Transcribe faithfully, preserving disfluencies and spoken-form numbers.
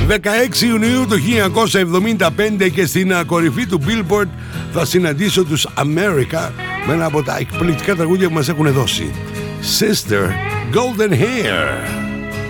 δεκαέξι Ιουνίου του χίλια εννιακόσια εβδομήντα πέντε και στην κορυφή του Billboard θα συναντήσω τους America με ένα από τα εκπληκτικά τραγούδια που μας έχουν δώσει. Sister Golden Hair.